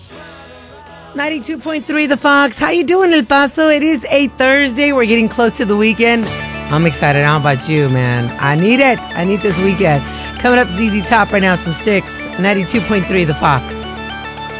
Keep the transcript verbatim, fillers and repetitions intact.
ninety-two point three The Fox. How you doing, El Paso? It is a Thursday. We're getting close to the weekend. I'm excited. How about you, man? I need it. I need this weekend. Coming up, Z Z Top right now, some sticks. ninety-two point three The Fox.